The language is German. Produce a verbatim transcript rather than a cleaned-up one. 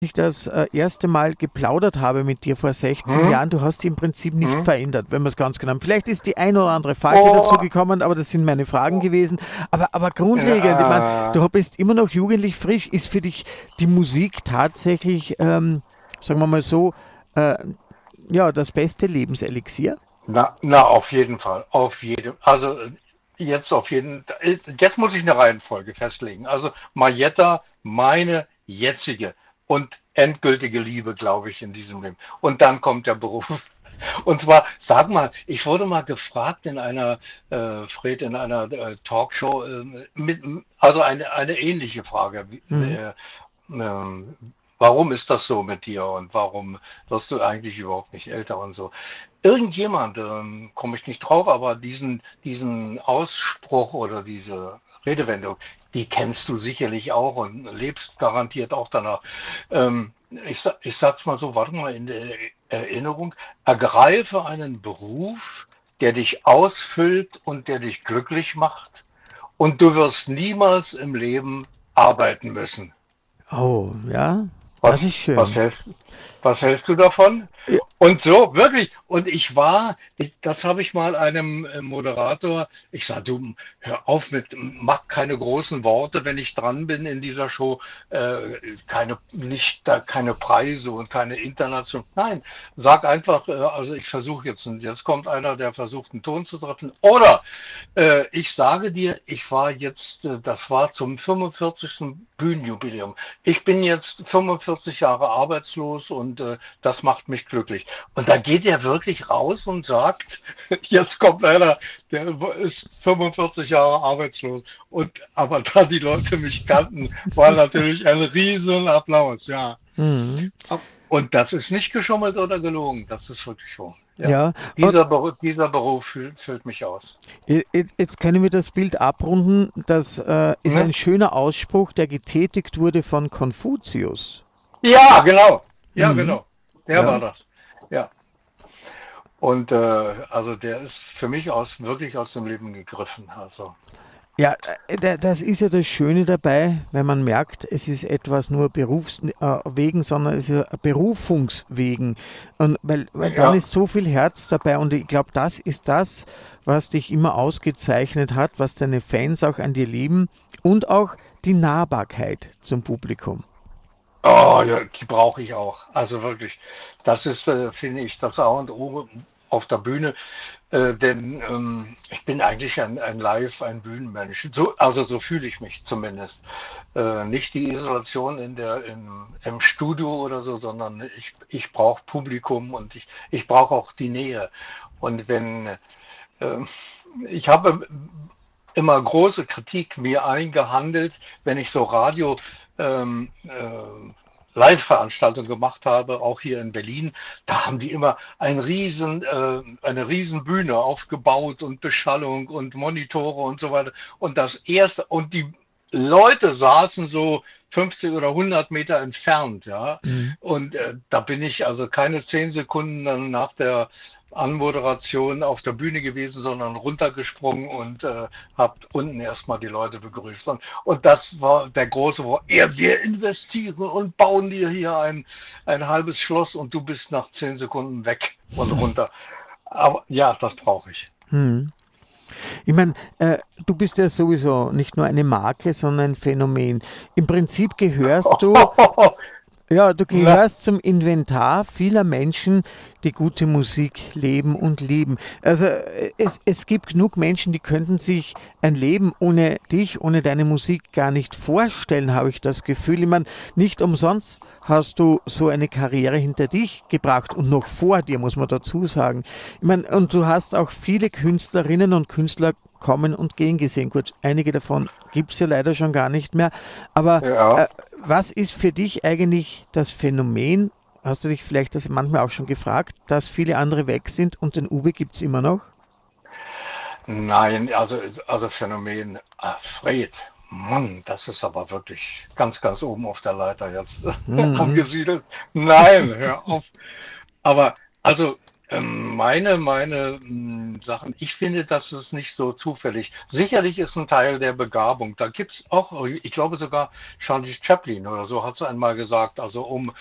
ich das äh, erste Mal geplaudert habe mit dir vor sechzehn Hm? Jahren, du hast dich im Prinzip nicht Hm? verändert, wenn wir es ganz genau haben. Vielleicht ist die ein oder andere Falte Oh, dazugekommen, aber das sind meine Fragen gewesen. Aber, aber grundlegend, ich meine, äh, du bist immer noch jugendlich frisch. Ist für dich die Musik tatsächlich, ähm, sagen wir mal so, äh, ja, das beste Lebenselixier? na, na, auf jeden Fall, auf jeden, also äh, jetzt auf jeden, jetzt muss ich eine Reihenfolge festlegen. Also Marietta, meine jetzige und endgültige Liebe, glaube ich, in diesem Leben. Und dann kommt der Beruf. Und zwar, sag mal, ich wurde mal gefragt in einer, äh, Fred, in einer äh, Talkshow, äh, mit, also eine, eine ähnliche Frage. Wie, Mhm. äh, ähm, warum ist das so mit dir und warum wirst du eigentlich überhaupt nicht älter und so? Irgendjemand, ähm, komme ich nicht drauf, aber diesen, diesen Ausspruch oder diese Redewendung, die kennst du sicherlich auch und lebst garantiert auch danach. Ähm, ich, sa- ich sag's mal so, warte mal in der Erinnerung, ergreife einen Beruf, der dich ausfüllt und der dich glücklich macht und du wirst niemals im Leben arbeiten müssen. Oh, ja, das ist Was, was schön. hältst, was hältst du davon? Ja, Und so, wirklich. Und ich war, ich, das habe ich mal einem äh, Moderator, ich sage, du, hör auf mit, mach keine großen Worte, wenn ich dran bin in dieser Show, äh, keine, nicht, da, keine Preise und keine international. Nein, sag einfach, äh, also ich versuche jetzt, und jetzt kommt einer, der versucht, einen Ton zu treffen. Oder äh, ich sage dir, ich war jetzt, äh, das war zum fünfundvierzigsten. Bühnenjubiläum. Ich bin jetzt fünfundvierzig Jahre arbeitslos und äh, das macht mich glücklich. Und da geht er wirklich raus und sagt, jetzt kommt einer, der ist fünfundvierzig Jahre arbeitslos. Und aber da die Leute mich kannten, war natürlich ein riesen Applaus, ja. mhm. Und das ist nicht geschummelt oder gelogen, das ist wirklich so. Ja. Ja, und Dieser Beruf, dieser Beruf füllt, füllt mich aus. Je- jetzt können wir das Bild abrunden. Das äh, ist Ne? ein schöner Ausspruch, der getätigt wurde von Konfuzius. Ja, genau. Ja, Mhm. genau. Der Ja. war das. Ja. Und äh, also der ist für mich aus, wirklich aus dem Leben gegriffen. Also, Ja, äh, da- das ist ja das Schöne dabei, wenn man merkt, es ist etwas nur Berufswegen, sondern es ist Berufungswegen. Und weil, weil dann ja, ist so viel Herz dabei und ich glaube, das ist das, was dich immer ausgezeichnet hat, was deine Fans auch an dir lieben und auch die Nahbarkeit zum Publikum. oh, ja, die brauche ich auch. Also wirklich, das ist, äh, finde ich, das A und O auf der Bühne. Äh, denn ähm, ich bin eigentlich ein, ein Live, ein Bühnenmensch. So, also so fühle ich mich zumindest. Äh, nicht die Isolation in der, im, im Studio oder so, sondern ich, ich brauche Publikum und ich, ich brauche auch die Nähe. Und wenn äh, ich habe immer große Kritik mir eingehandelt, wenn ich so Radio ähm, äh, Live-Veranstaltungen gemacht habe, auch hier in Berlin. Da haben die immer ein riesen, äh, eine riesen Bühne aufgebaut und Beschallung und Monitore und so weiter. Und das erste, und die Leute saßen so fünfzig oder hundert Meter entfernt, ja. Mhm. Und äh, da bin ich also keine zehn Sekunden nach der Anmoderation auf der Bühne gewesen, sondern runtergesprungen und äh, habe unten erstmal die Leute begrüßt. Und, und das war der große Wort. Ja, wir investieren und bauen dir hier ein, ein halbes Schloss und du bist nach zehn Sekunden weg und runter. Aber ja, das brauche ich. Mhm. Ich meine, äh, du bist ja sowieso nicht nur eine Marke, sondern ein Phänomen. Im Prinzip gehörst du, ja, du Na, gehörst zum Inventar vieler Menschen, die gute Musik leben und lieben. Also äh, es, es gibt genug Menschen, die könnten sich ein Leben ohne dich, ohne deine Musik gar nicht vorstellen, habe ich das Gefühl. Ich meine, nicht umsonst hast du so eine Karriere hinter dich gebracht und noch vor dir, muss man dazu sagen. Ich meine, und du hast auch viele Künstlerinnen und Künstler kommen und gehen gesehen. Gut, einige davon gibt es ja leider schon gar nicht mehr. Aber ja. äh, was ist für dich eigentlich das Phänomen? Hast du dich vielleicht das manchmal auch schon gefragt, dass viele andere weg sind und den Uwe gibt es immer noch? Nein, also, also Phänomen ah, Fred. Mann, das ist aber wirklich ganz, ganz oben auf der Leiter jetzt Mhm. angesiedelt. Nein, hör auf. Aber also Ähm, meine meine, hm, Sachen ich finde, das ist nicht so zufällig. Sicherlich ist ein Teil der Begabung. Da gibt's auch ich glaube sogar Charlie Chaplin oder so hat es einmal gesagt, also, um